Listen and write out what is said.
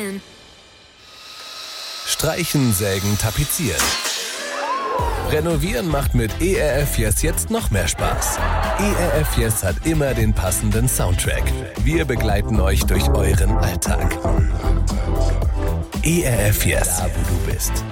Fan. Streichen, sägen, tapezieren. Renovieren macht mit ERF Yes jetzt noch mehr Spaß. ERF Yes hat immer den passenden Soundtrack. Wir begleiten euch durch euren Alltag. ERF Yes, da wo du bist.